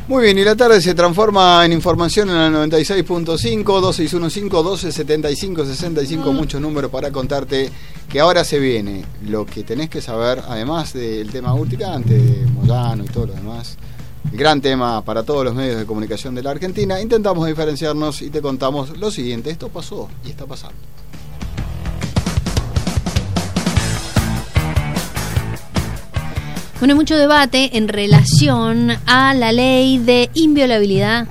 Muy bien, y la tarde se transforma en información en la 96.5, 2615-1275-65, muchos números para contarte que ahora se viene lo que tenés que saber, además del tema urticante, de Moyano y todo lo demás. El gran tema para todos los medios de comunicación de la Argentina. Intentamos diferenciarnos y te contamos lo siguiente: esto pasó y está pasando. Bueno, hay mucho debate en relación a la ley de inviolabilidad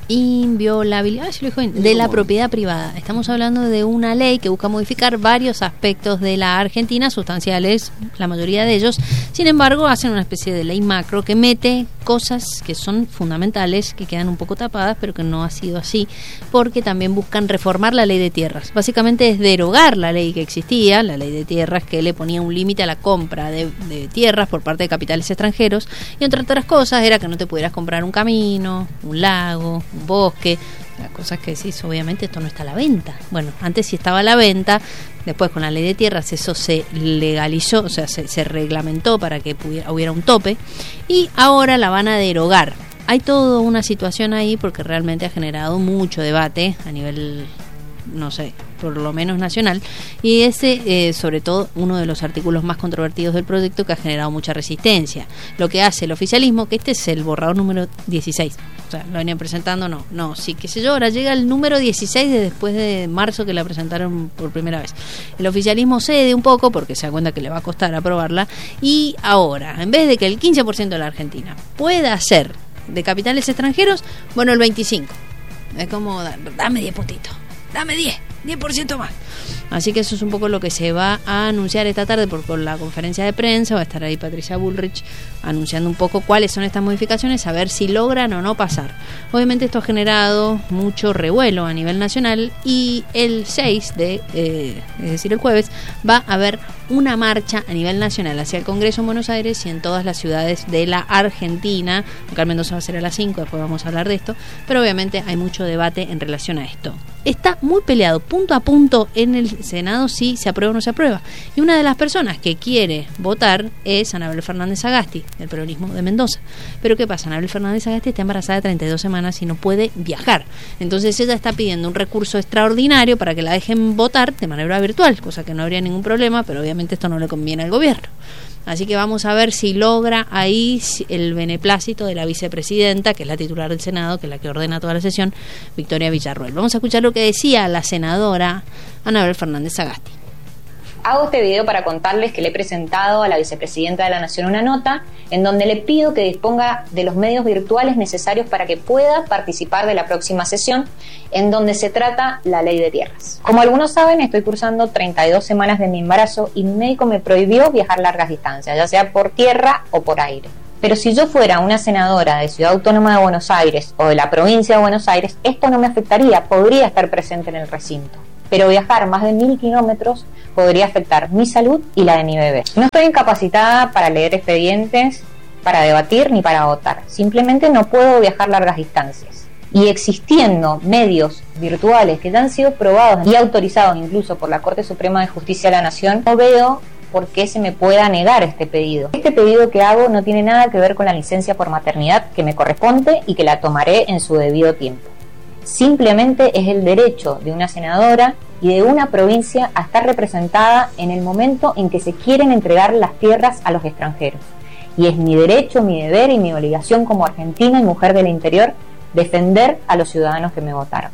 de la propiedad privada. Estamos hablando de una ley que busca modificar varios aspectos de la Argentina, sustanciales, la mayoría de ellos. Sin embargo, hacen una especie de ley macro que mete cosas que son fundamentales, que quedan un poco tapadas, pero que no ha sido así, porque también buscan reformar la ley de tierras. Básicamente es derogar la ley que existía, la ley de tierras, que le ponía un límite a la compra de tierras por parte de capitales extranjeros, y entre otras cosas era que no te pudieras comprar un camino, un lago, un bosque. Las cosas que decís, obviamente esto no está a la venta. Bueno, antes sí estaba a la venta, después con la ley de tierras eso se legalizó, o sea, se reglamentó para que hubiera un tope, y ahora la van a derogar. Hay toda una situación ahí porque realmente ha generado mucho debate a nivel, no sé, por lo menos nacional, y ese sobre todo uno de los artículos más controvertidos del proyecto, que ha generado mucha resistencia. Lo que hace el oficialismo, que este es el borrador número 16, o sea, lo venían presentando, sí, qué sé yo, ahora llega el número 16 de después de marzo, que la presentaron por primera vez. El oficialismo cede un poco porque se da cuenta que le va a costar aprobarla, y ahora, en vez de que el 15% de la Argentina pueda ser de capitales extranjeros, bueno, el 25%. Es como, dame 10 puntitos, dame 10% más. Así que eso es un poco lo que se va a anunciar esta tarde por la conferencia de prensa. Va a estar ahí Patricia Bullrich anunciando un poco cuáles son estas modificaciones, a ver si logran o no pasar. Obviamente esto ha generado mucho revuelo a nivel nacional, y el 6 es decir, el jueves, va a haber una marcha a nivel nacional hacia el Congreso en Buenos Aires y en todas las ciudades de la Argentina. Acá en Mendoza va a ser a las 5, después vamos a hablar de esto, pero obviamente hay mucho debate en relación a esto. Está muy peleado, punto a punto, en el Senado si se aprueba o no se aprueba. Y una de las personas que quiere votar es Anabel Fernández Sagasti, del peronismo de Mendoza. Pero ¿qué pasa? Anabel Fernández Sagasti está embarazada de 32 semanas y no puede viajar. Entonces ella está pidiendo un recurso extraordinario para que la dejen votar de manera virtual, cosa que no habría ningún problema, pero obviamente esto no le conviene al gobierno. Así que vamos a ver si logra ahí el beneplácito de la vicepresidenta, que es la titular del Senado, que es la que ordena toda la sesión, Victoria Villarruel. Vamos a escuchar lo que decía la senadora Anabel Fernández Sagasti. Hago este video para contarles que le he presentado a la vicepresidenta de la Nación una nota en donde le pido que disponga de los medios virtuales necesarios para que pueda participar de la próxima sesión, en donde se trata la ley de tierras. Como algunos saben, estoy cursando 32 semanas de mi embarazo y mi médico me prohibió viajar largas distancias, ya sea por tierra o por aire. Pero si yo fuera una senadora de Ciudad Autónoma de Buenos Aires o de la provincia de Buenos Aires, esto no me afectaría, podría estar presente en el recinto. Pero viajar más de 1000 kilómetros podría afectar mi salud y la de mi bebé. No estoy incapacitada para leer expedientes, para debatir ni para votar. Simplemente no puedo viajar largas distancias. Y existiendo medios virtuales que ya han sido probados y autorizados incluso por la Corte Suprema de Justicia de la Nación, no veo por qué se me pueda negar este pedido. Este pedido que hago no tiene nada que ver con la licencia por maternidad que me corresponde y que la tomaré en su debido tiempo. Simplemente es el derecho de una senadora y de una provincia a estar representada en el momento en que se quieren entregar las tierras a los extranjeros. Y es mi derecho, mi deber y mi obligación como argentina y mujer del interior defender a los ciudadanos que me votaron.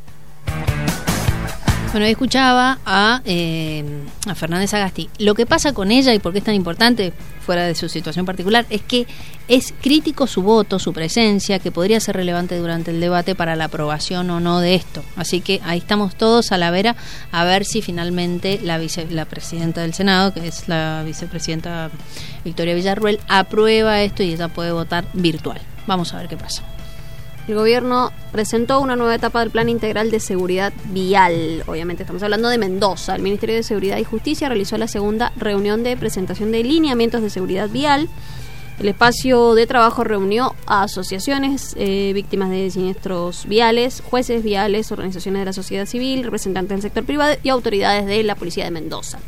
Bueno, escuchaba a Fernández Sagasti. Lo que pasa con ella y por qué es tan importante, fuera de su situación particular, es que es crítico su voto, su presencia, que podría ser relevante durante el debate para la aprobación o no de esto. Así que ahí estamos todos a la vera a ver si finalmente la presidenta del Senado, que es la vicepresidenta Victoria Villarruel, aprueba esto y ella puede votar virtual. Vamos a ver qué pasa. El gobierno presentó una nueva etapa del Plan Integral de Seguridad Vial. Obviamente estamos hablando de Mendoza. El Ministerio de Seguridad y Justicia realizó la segunda reunión de presentación de lineamientos de seguridad vial. El espacio de trabajo reunió a asociaciones víctimas de siniestros viales, jueces viales, organizaciones de la sociedad civil, representantes del sector privado y autoridades de la Policía de Mendoza.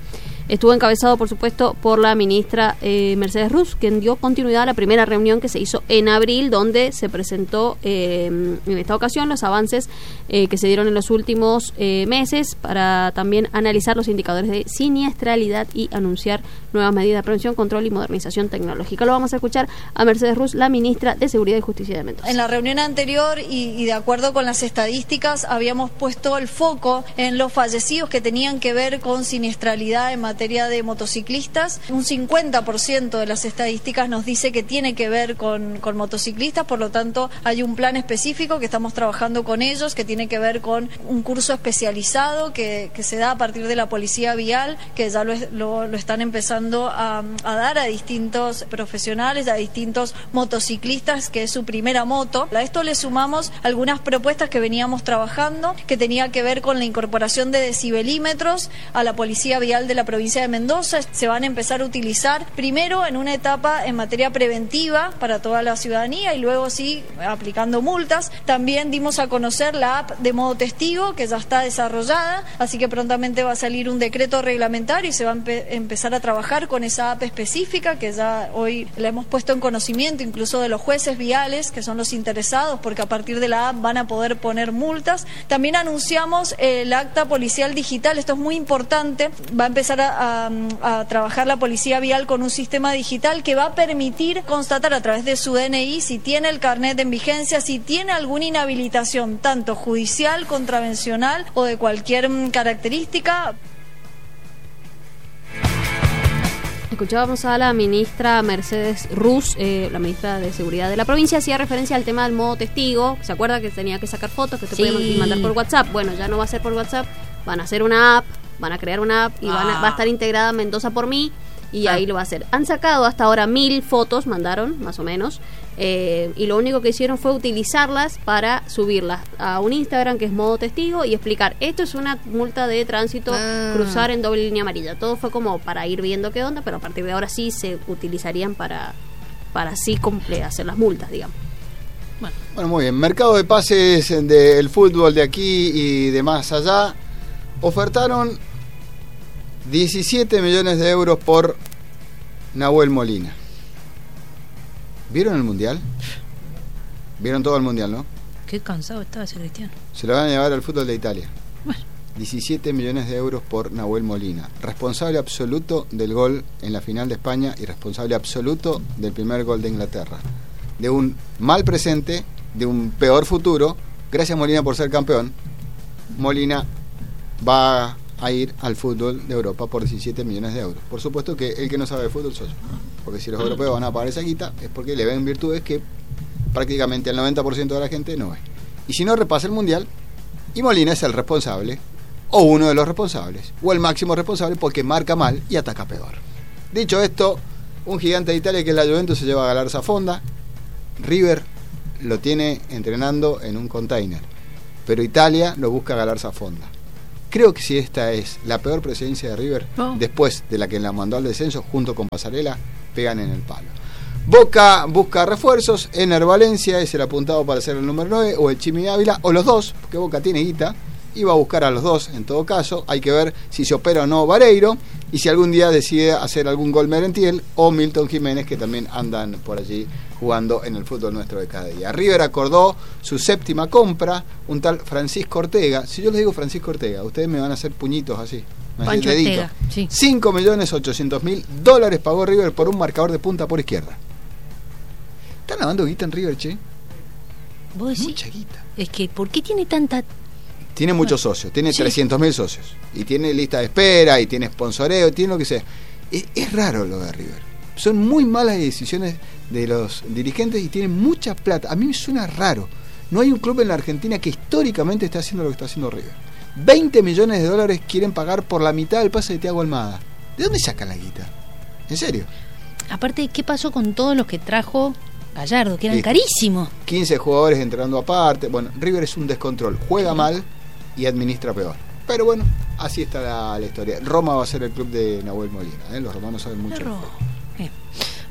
Estuvo encabezado, por supuesto, por la ministra Mercedes Ruz, quien dio continuidad a la primera reunión que se hizo en abril, donde se presentó en esta ocasión los avances que se dieron en los últimos meses para también analizar los indicadores de siniestralidad y anunciar nuevas medidas de prevención, control y modernización tecnológica. Lo vamos a escuchar a Mercedes Ruz, la ministra de Seguridad y Justicia de Mendoza. En la reunión anterior y de acuerdo con las estadísticas habíamos puesto el foco en los fallecidos que tenían que ver con siniestralidad en materia de motociclistas. Un 50% de las estadísticas nos dice que tiene que ver con motociclistas, por lo tanto hay un plan específico que estamos trabajando con ellos, que tiene que ver con un curso especializado que se da a partir de la Policía Vial, que ya lo están empezando a dar a distintos profesionales, a distintos motociclistas, que es su primera moto. A esto le sumamos algunas propuestas que veníamos trabajando, que tenía que ver con la incorporación de decibelímetros a la Policía Vial de la provincia de Mendoza. Se van a empezar a utilizar primero en una etapa en materia preventiva para toda la ciudadanía y luego sí aplicando multas. También dimos a conocer la app de modo testigo, que ya está desarrollada, así que prontamente va a salir un decreto reglamentario y se va a empezar a trabajar con esa app específica, que ya hoy la hemos puesto en conocimiento incluso de los jueces viales, que son los interesados, porque a partir de la app van a poder poner multas. También anunciamos el acta policial digital, esto es muy importante. Va a empezar a trabajar la Policía Vial con un sistema digital que va a permitir constatar a través de su DNI si tiene el carnet en vigencia, si tiene alguna inhabilitación, tanto judicial, contravencional o de cualquier característica. Escuchábamos a la ministra Mercedes Ruz, la ministra de Seguridad de la provincia, hacía referencia al tema del modo testigo. ¿Se acuerda que tenía que sacar fotos, que se podían mandar por WhatsApp? Bueno, ya no va a ser por WhatsApp, van a hacer una app, van a crear una app y va a estar integrada Mendoza por mí y ahí lo va a hacer. Han sacado hasta ahora 1000 fotos, mandaron más o menos, y lo único que hicieron fue utilizarlas para subirlas a un Instagram que es modo testigo y explicar, esto es una multa de tránsito, cruzar en doble línea amarilla. Todo fue como para ir viendo qué onda, pero a partir de ahora sí se utilizarían para así hacer las multas, digamos. Bueno, muy bien. Mercado de pases del fútbol de aquí y de más allá ofertaron 17 millones de euros por Nahuel Molina. ¿Vieron el Mundial? ¿Vieron todo el Mundial, no? Qué cansado estaba ese Cristiano. Se lo van a llevar al fútbol de Italia. Bueno. 17 millones de euros por Nahuel Molina. Responsable absoluto del gol en la final de España y responsable absoluto del primer gol de Inglaterra. De un mal presente, de un peor futuro. Gracias, Molina, por ser campeón. Molina va a ir al fútbol de Europa por 17 millones de euros. Por supuesto que el que no sabe de fútbol soy yo, porque si los europeos van a pagar esa guita es porque le ven virtudes que prácticamente el 90% de la gente no ve. Y si no, repasa el Mundial y Molina es el responsable, o uno de los responsables, o el máximo responsable, porque marca mal y ataca peor. Dicho esto, un gigante de Italia que es la Juventus se lleva a Galarza Fonda. River lo tiene entrenando en un container, pero Italia lo busca a Galarza Fonda. Creo que si esta es la peor presidencia de River, después de la que la mandó al descenso junto con Pasarela, pegan en el palo. Boca busca refuerzos, Ener Valencia es el apuntado para ser el número 9, o el Chimi Ávila, o los dos, porque Boca tiene guita, y va a buscar a los dos en todo caso. Hay que ver si se opera o no Vareiro, y si algún día decide hacer algún gol Merentiel, o Milton Jiménez, que también andan por allí jugando en el fútbol nuestro de cada día. River acordó su séptima compra, un tal Francisco Ortega. Si yo les digo Francisco Ortega, ustedes me van a hacer puñitos así. Pancho Ortega, sí. 5.800.000 pagó River por un marcador de punta por izquierda. ¿Están lavando guita en River, che? ¿Vos decís? Mucha guita. Es que, ¿por qué tiene tanta...? Tiene muchos socios, tiene 300.000 socios. Y tiene lista de espera, y tiene sponsoreo, tiene lo que sea. Es raro lo de River. Son muy malas decisiones de los dirigentes y tienen mucha plata. A mí me suena raro. No hay un club en la Argentina que históricamente esté haciendo lo que está haciendo River. 20 millones de dólares quieren pagar por la mitad del pase de Thiago Almada. ¿De dónde sacan la guita? ¿En serio? Aparte, ¿qué pasó con todos los que trajo Gallardo? Que eran carísimos. 15 jugadores entrenando aparte. Bueno, River es un descontrol. Juega mal y administra peor. Pero bueno, así está la historia. Roma va a ser el club de Nahuel Molina. Los romanos saben mucho. Bien.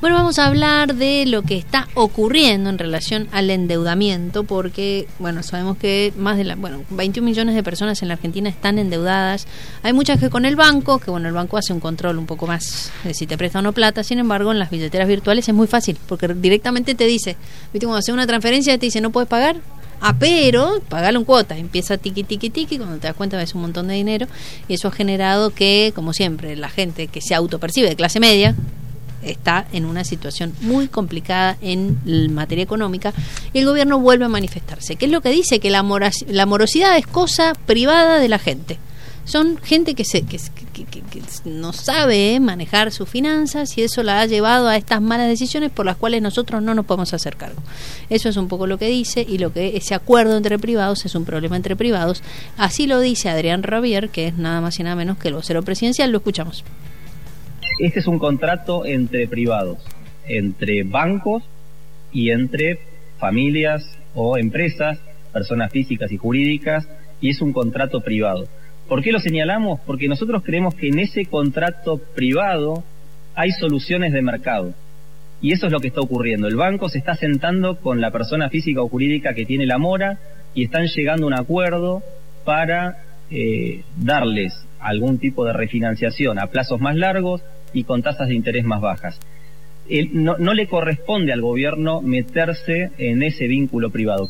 Bueno, vamos a hablar de lo que está ocurriendo en relación al endeudamiento, porque, bueno, sabemos que más de 21 millones de personas en la Argentina están endeudadas. Hay muchas que con el banco, que bueno, el banco hace un control un poco más de si te presta o no plata. Sin embargo, en las billeteras virtuales es muy fácil, porque directamente te dice, ¿viste? Cuando haces una transferencia te dice, ¿no puedes pagar? Pero pagalo en cuotas, empieza tiqui, cuando te das cuenta ves un montón de dinero, y eso ha generado que, como siempre, la gente que se autopercibe de clase media está en una situación muy complicada en materia económica, y el gobierno vuelve a manifestarse. ¿Qué es lo que dice? Que la morosidad es cosa privada de la gente. Son gente que no sabe manejar sus finanzas, y eso la ha llevado a estas malas decisiones por las cuales nosotros no nos podemos hacer cargo. Eso es un poco lo que dice, y lo que ese acuerdo entre privados es un problema entre privados. Así lo dice Adrián Rabier, que es nada más y nada menos que el vocero presidencial. Lo escuchamos. Este es un contrato entre privados, entre bancos y entre familias o empresas, personas físicas y jurídicas, y es un contrato privado. ¿Por qué lo señalamos? Porque nosotros creemos que en ese contrato privado hay soluciones de mercado. Y eso es lo que está ocurriendo. El banco se está sentando con la persona física o jurídica que tiene la mora y están llegando a un acuerdo para darles algún tipo de refinanciación a plazos más largos y con tasas de interés más bajas. No le corresponde al gobierno meterse en ese vínculo privado.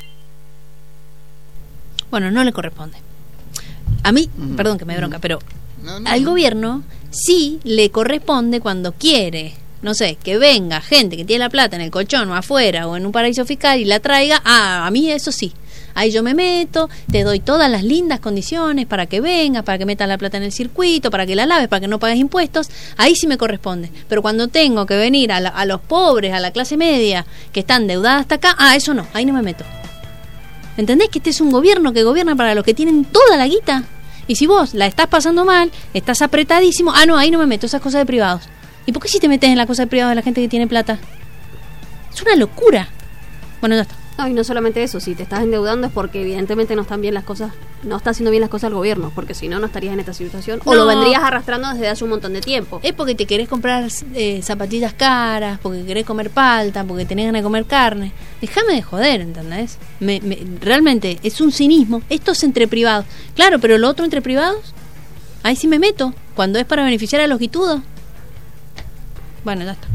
Bueno, no le corresponde. A mí, perdón que me bronca, pero al gobierno sí le corresponde cuando quiere, no sé, que venga gente que tiene la plata en el colchón o afuera o en un paraíso fiscal y la traiga. A mí eso sí. Ahí yo me meto, te doy todas las lindas condiciones para que vengas, para que metas la plata en el circuito, para que la laves, para que no pagues impuestos. Ahí sí me corresponde. Pero cuando tengo que venir a los pobres, a la clase media, que están endeudadas hasta acá, eso no, ahí no me meto. ¿Entendés que este es un gobierno que gobierna para los que tienen toda la guita? Y si vos la estás pasando mal, estás apretadísimo, no, ahí no me meto, esas cosas de privados. ¿Y por qué si te metes en la cosa de privados de la gente que tiene plata? Es una locura. Bueno, ya está. No, y no solamente eso, si te estás endeudando es porque evidentemente no están bien las cosas, no está haciendo bien las cosas el gobierno, porque si no, no estarías en esta situación, o lo vendrías arrastrando desde hace un montón de tiempo. Es porque te querés comprar zapatillas caras, porque querés comer palta, porque tenés ganas de comer carne. Déjame de joder, ¿entendés? Realmente es un cinismo. Esto es entre privados. Claro, pero lo otro entre privados, ahí sí me meto, cuando es para beneficiar a los guitudos. Bueno, ya está.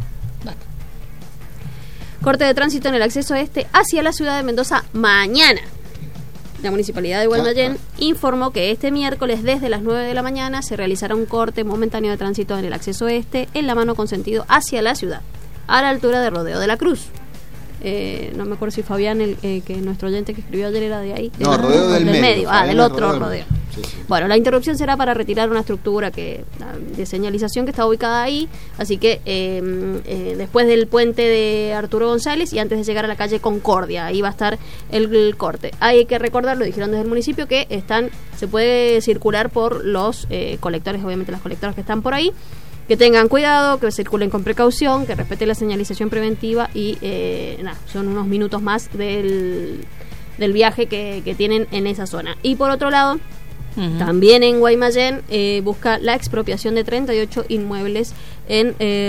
Corte de tránsito en el acceso este hacia la ciudad de Mendoza mañana. La Municipalidad de Guaymallén informó que este miércoles desde las 9 de la mañana se realizará un corte momentáneo de tránsito en el acceso este en la mano con sentido hacia la ciudad, a la altura de Rodeo de la Cruz. No me acuerdo si Fabián, que nuestro oyente que escribió ayer era de ahí. No, Rodeo del medio. Del otro rodeo. Sí. Bueno, la interrupción será para retirar una estructura de señalización que está ubicada ahí, así que después del puente de Arturo González y antes de llegar a la calle Concordia, ahí va a estar el corte. Hay que recordar, lo dijeron desde el municipio, que se puede circular por los colectores, obviamente las colectoras que están por ahí, que tengan cuidado, que circulen con precaución, que respeten la señalización preventiva y son unos minutos más del viaje que tienen en esa zona. Y por otro lado, también en Guaymallén busca la expropiación de 38 inmuebles en